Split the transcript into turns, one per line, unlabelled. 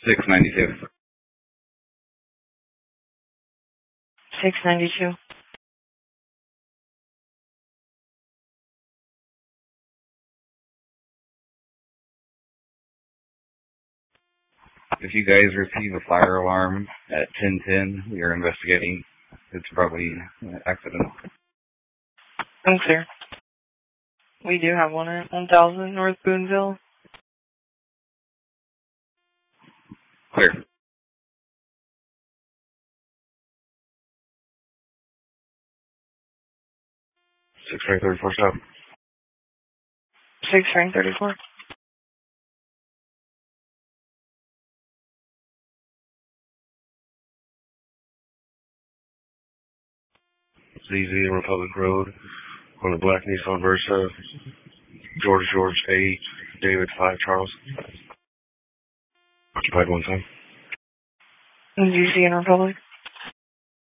692.
692.
If you guys receive a fire alarm at 1010, we are investigating. It's probably an accident.
Unclear. We do have one at 1000 North Boonville.
Clear. 634 stop.
634.
ZZ Republic Road on the black Nissan Versa. George 8, David 5 Charles. Occupied one time.
ZZ in Republic.